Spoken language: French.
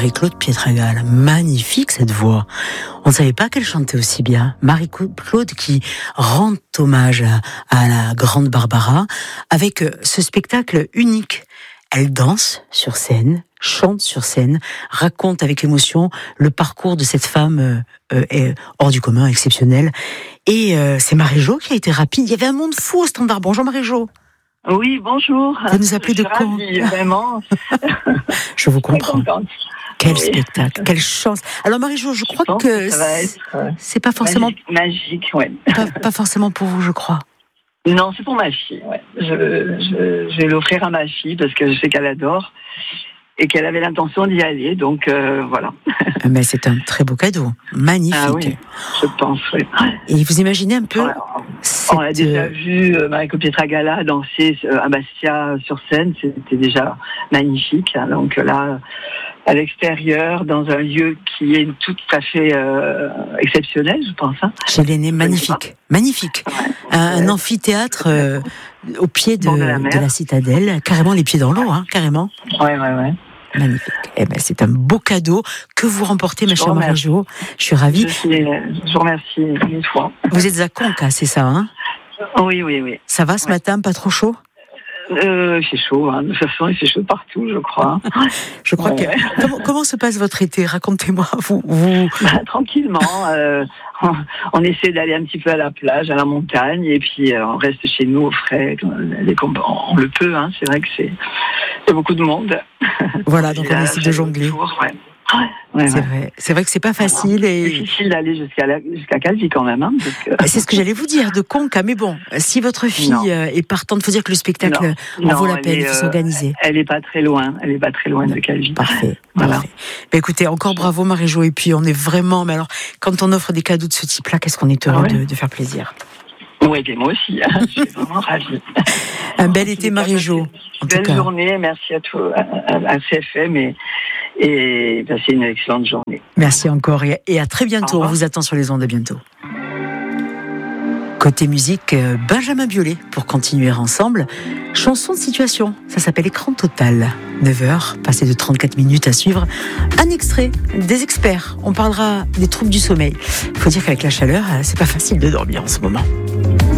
Marie-Claude Pietragala. Magnifique cette voix. On ne savait pas qu'elle chantait aussi bien. Marie-Claude qui rend hommage à la grande Barbara avec ce spectacle unique. Elle danse sur scène, chante sur scène, raconte avec émotion le parcours de cette femme hors du commun, exceptionnelle. Et c'est Marie-Jo qui a été rapide. Il y avait un monde fou au Standard. Bonjour Marie-Jo. Oui, bonjour. Vous nous appelez de Caen. Vraiment. Je vous comprends. Quel spectacle, quelle chance. Alors Marie-Jo, je crois que ça va être c'est pas forcément magique, ouais. Pas forcément pour vous, je crois. Non, c'est pour ma fille. Ouais. Je vais l'offrir à ma fille parce que je sais qu'elle adore et qu'elle avait l'intention d'y aller. Donc voilà. Mais c'est un très beau cadeau, magnifique. Ah oui, je pense. Oui. Et vous imaginez un peu On a déjà vu Marie-Claude Pietragala danser à Bastia sur scène, c'était déjà magnifique. Donc là, à l'extérieur, dans un lieu qui est tout à fait exceptionnel, je pense. Chez l'aîné, magnifique. Magnifique. Ouais. Un amphithéâtre au pied de la citadelle, carrément les pieds dans l'eau, carrément. Ouais. Magnifique. Eh ben, c'est un beau cadeau que vous remportez, ma chère Marie-Jo. Je suis ravie. Je vous remercie une fois. Vous êtes à Conca, c'est ça, hein? Oui. Ça va ce matin, pas trop chaud? C'est chaud, de toute façon, il fait chaud partout, je crois. Je crois que. Comment se passe votre été? Racontez-moi, vous... Tranquillement. On essaie d'aller un petit peu à la plage, à la montagne, et puis on reste chez nous au frais, dès qu'on le peut. C'est vrai que c'est beaucoup de monde. Voilà, donc on essaie de jongler. C'est vrai que c'est pas facile. C'est difficile d'aller jusqu'à Calvi quand même. C'est ce que j'allais vous dire, de Conca. Mais bon, si votre fille est partante, il faut dire que le spectacle en vaut la peine, il faut s'organiser. Elle est pas très loin de Calvi. Parfait. Voilà. Parfait. Écoutez, encore bravo Marie-Jo. Et puis on est vraiment, mais alors, quand on offre des cadeaux de ce type-là, qu'est-ce qu'on est heureux de faire plaisir. Oui, et moi aussi, je suis vraiment ravie. Un bel été Marie-Jo. Belle journée, merci à tous, à CFM et passez une excellente journée. Merci encore et à très bientôt. On vous attend sur les ondes, à bientôt. Côté musique, Benjamin Biolay pour continuer ensemble. Chanson de situation, ça s'appelle Écran Total. 9h, passé de 34 minutes à suivre. Un extrait des experts. On parlera des troubles du sommeil. Il faut dire qu'avec la chaleur, c'est pas facile de dormir en ce moment.